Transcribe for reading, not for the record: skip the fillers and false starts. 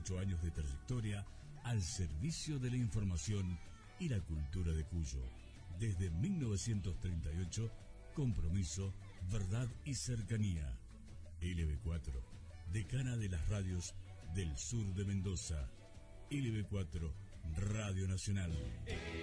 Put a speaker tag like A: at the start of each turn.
A: 48 años de trayectoria al servicio de la información y la cultura de Cuyo. Desde 1938, compromiso, verdad y cercanía. LB4, decana de las radios del sur de Mendoza. LB4, Radio Nacional.